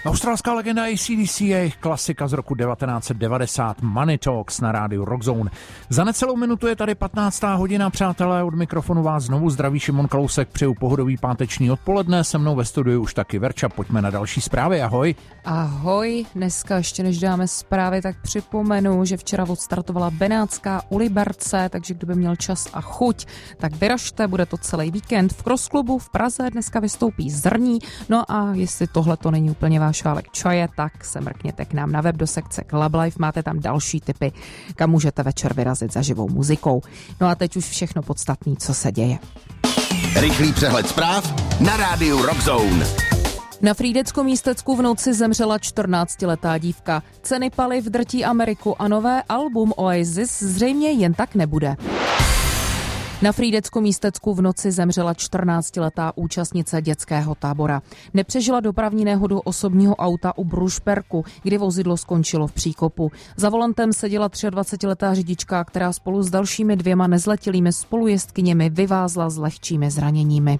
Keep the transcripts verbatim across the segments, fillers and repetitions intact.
Australská legenda A C D C je jejich klasika z roku devatenáct set devadesát, Money Talks na rádiu Rockzone. Za necelou minutu je tady patnáctá hodina, přátelé, od mikrofonu vás znovu zdraví Šimon Kalousek, přeju pohodový páteční odpoledne, se mnou ve studiu už taky Verča, pojďme na další zprávy, ahoj. Ahoj, dneska ještě než dáme zprávy, tak připomenu, že včera odstartovala Benátská u Liberce, takže kdo by měl čas a chuť, tak vyražte, bude to celý víkend. V Cross Clubu v Praze dneska vystoupí Zrní, no a jestli tohle to není úplně váš šálek čaje, tak se mrkněte k nám na web do sekce Club Life, máte tam další tipy, kam můžete večer vyrazit za živou muzikou. No a teď už všechno podstatné, co se děje. Rychlý přehled zpráv na rádiu Rockzone. Na Frýdecko-Místecku v noci zemřela čtrnáctiletá dívka. Ceny paliv drtí Ameriku a nové album Oasis zřejmě jen tak nebude. Na Frýdecko-Místecku v noci zemřela čtrnáctiletá účastnice dětského tábora. Nepřežila dopravní nehodu osobního auta u Brušperku, kdy vozidlo skončilo v příkopu. Za volantem seděla dvacetitříletá řidička, která spolu s dalšími dvěma nezletilými spolujezdkyněmi vyvázla s lehčími zraněními.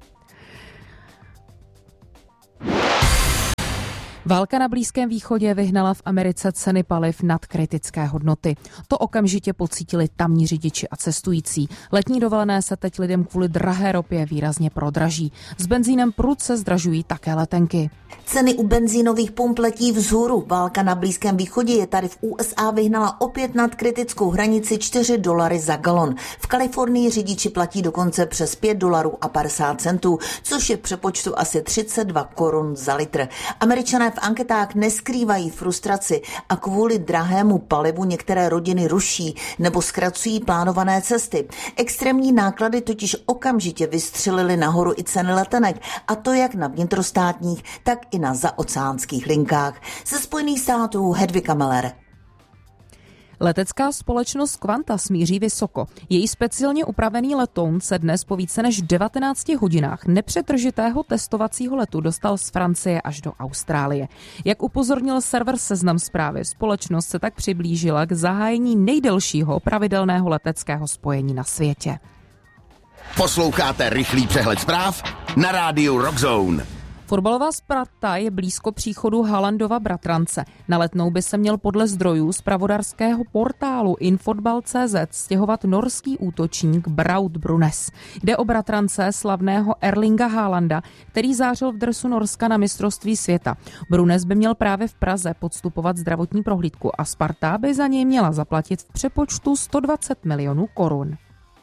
Válka na Blízkém východě vyhnala v Americe ceny paliv nad kritické hodnoty. To okamžitě pocítili tamní řidiči a cestující. Letní dovolené se teď lidem kvůli drahé ropě výrazně prodraží. S benzínem prudce zdražují také letenky. Ceny u benzínových pump letí vzhůru. Válka na Blízkém východě je tady v U S A vyhnala opět nad kritickou hranici čtyři dolary za galon. V Kalifornii řidiči platí dokonce přes pět dolarů a padesát centů, což je v přepočtu asi třicet dva korun za litr. Američané v anketách neskrývají frustraci a kvůli drahému palivu některé rodiny ruší nebo zkracují plánované cesty. Extrémní náklady totiž okamžitě vystřelily nahoru i ceny letenek, a to jak na vnitrostátních, tak i na zaoceánských linkách. Ze Spojených států Hedvika Meller. Letecká společnost Qantas smíří vysoko. Její speciálně upravený letoun se dnes po více než devatenácti hodinách nepřetržitého testovacího letu dostal z Francie až do Austrálie. Jak upozornil server Seznam Zprávy, společnost se tak přiblížila k zahájení nejdelšího pravidelného leteckého spojení na světě. Posloucháte rychlý přehled zpráv na rádiu Rockzone. Fotbalová Sparta je blízko příchodu Haalandova bratrance. Na Letnou by se měl podle zdrojů z pravodárského portálu infotbal tečka cé zet stěhovat norský útočník Braut Brunes. Jde o bratrance slavného Erlinga Haalanda, který zářil v dresu Norska na mistrovství světa. Brunes by měl právě v Praze podstupovat zdravotní prohlídku a Sparta by za něj měla zaplatit v přepočtu sto dvacet milionů korun.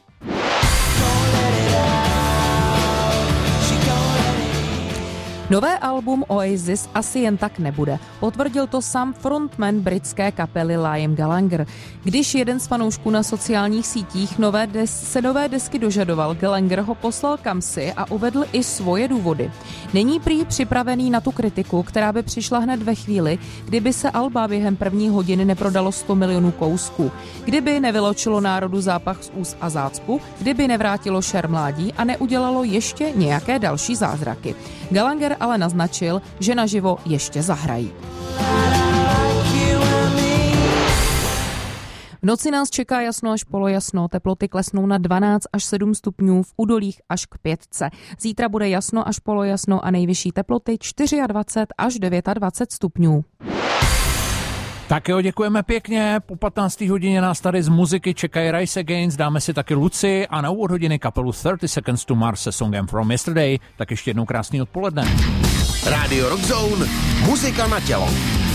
Nové album Oasis asi jen tak nebude. Potvrdil to sám frontman britské kapely Liam Gallagher. Když jeden z fanoušků na sociálních sítích nové des- se nové desky dožadoval, Gallagher ho poslal kamsi a uvedl i svoje důvody. Není prý připravený na tu kritiku, která by přišla hned ve chvíli, kdyby se alba během první hodiny neprodalo sto milionů kousků, kdyby nevyločilo národu zápach z úst a zácpu, kdyby nevrátilo šer mládí a neudělalo ještě nějaké další zázraky. Gallagher ale naznačil, že naživo ještě zahrají. V noci nás čeká jasno až polojasno, teploty klesnou na dvanáct až sedm stupňů, v údolích až k pětce. Zítra bude jasno až polojasno a nejvyšší teploty dvacet čtyři až dvacet devět stupňů. Tak jo, děkujeme pěkně. Po patnácté hodině nás tady z muziky čekají Rise Against, dáme si taky Luci a na úvod hodiny kapelu thirty seconds to Mars se songem From Yesterday. Tak ještě jednou krásný odpoledne. Rádio Rockzone, muzika na tělo.